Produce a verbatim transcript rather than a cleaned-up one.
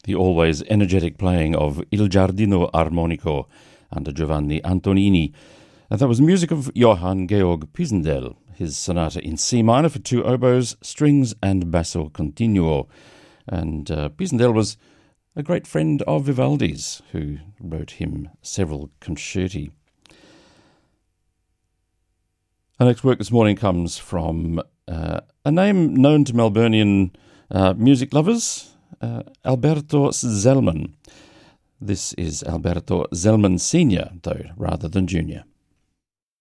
the always energetic playing of Il Giardino Armonico under Giovanni Antonini. And that was music of Johann Georg Pisendel, his sonata in C minor for two oboes, strings and basso continuo. And uh, Pisendel was a great friend of Vivaldi's, who wrote him several concerti. Our next work this morning comes from uh, a name known to Melburnian uh, music lovers, uh, Alberto Zelman. This is Alberto Zelman Senior, though, rather than Junior.